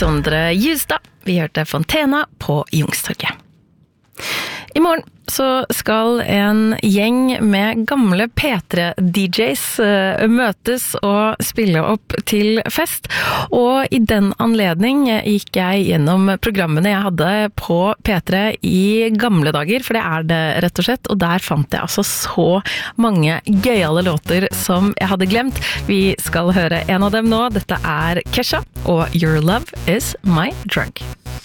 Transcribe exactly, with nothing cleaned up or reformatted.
Sondre Justad. Vi hørte Fontena på Youngstorget. I morgen så skal en gjeng med gamle P tre-D Js møtes og spille opp til fest. Og i den anledning gikk jeg gjennom programmene jeg hadde på P tre i gamle dager, for det er det rett og slett, og der fant jeg altså så mange gøyale låter som jeg hadde glemt. Vi skal høre en av dem nå. Dette er Kesha, og Your Love Is My Drug.